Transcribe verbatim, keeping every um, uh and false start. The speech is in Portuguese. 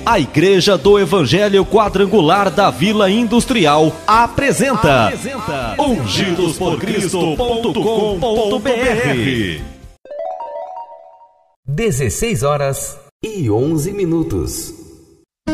A Igreja do Evangelho Quadrangular da Vila Industrial apresenta, apresenta ungidos por cristo ponto com ponto br. dezesseis horas e onze minutos.